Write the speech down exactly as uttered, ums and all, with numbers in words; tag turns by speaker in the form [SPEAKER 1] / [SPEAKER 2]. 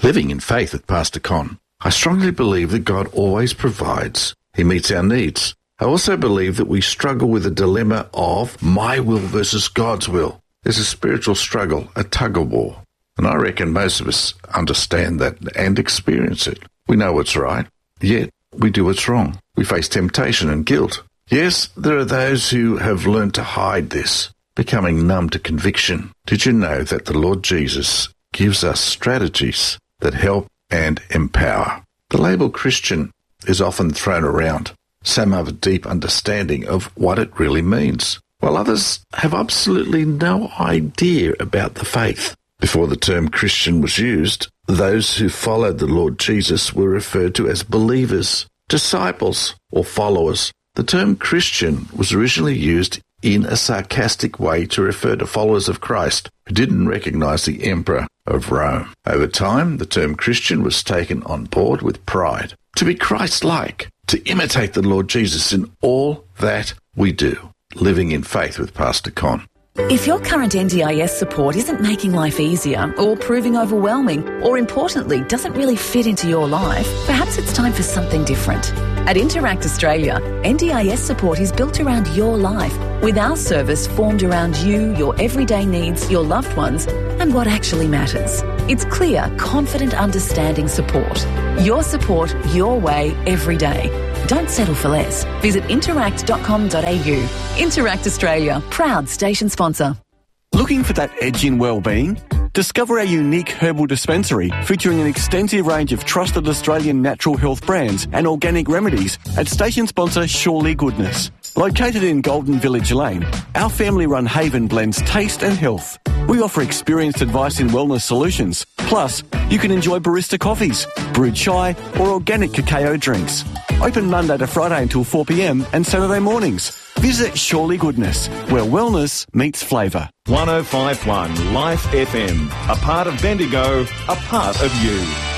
[SPEAKER 1] Living in Faith with Pastor Con. I strongly believe that God always provides. He meets our needs. I also believe that we struggle with the dilemma of my will versus God's will. There's a spiritual struggle, a tug-of-war. And I reckon most of us understand that and experience it. We know what's right, yet we do what's wrong. We face temptation and guilt. Yes, there are those who have learned to hide this, becoming numb to conviction. Did you know that the Lord Jesus gives us strategies that help and empower? The label Christian is often thrown around. Some have a deep understanding of what it really means, while others have absolutely no idea about the faith. Before the term Christian was used, those who followed the Lord Jesus were referred to as believers, disciples, or followers. The term Christian was originally used in a sarcastic way to refer to followers of Christ who didn't recognize the Emperor of Rome. Over time, the term Christian was taken on board with pride. To be Christ-like, to imitate the Lord Jesus in all that we do. Living in Faith with Pastor Con.
[SPEAKER 2] If your current N D I S support isn't making life easier or proving overwhelming or, importantly, doesn't really fit into your life, perhaps it's time for something different. At Interact Australia, N D I S support is built around your life, with our service formed around you, your everyday needs, your loved ones, and what actually matters. It's clear, confident, understanding support. Your support, your way, every day. Don't settle for less. Visit interact dot com dot a u. Interact Australia, proud station sponsor.
[SPEAKER 3] Looking for that edge in wellbeing? Discover our unique herbal dispensary featuring an extensive range of trusted Australian natural health brands and organic remedies at station sponsor Surely Goodness. Located in Golden Village Lane, our family-run haven blends taste and health. We offer experienced advice in wellness solutions. Plus, you can enjoy barista coffees, brewed chai or organic cacao drinks. Open Monday to Friday until four p m and Saturday mornings. Visit Surely Goodness, where wellness meets flavour.
[SPEAKER 4] one oh five point one Life F M, a part of Bendigo, a part of you.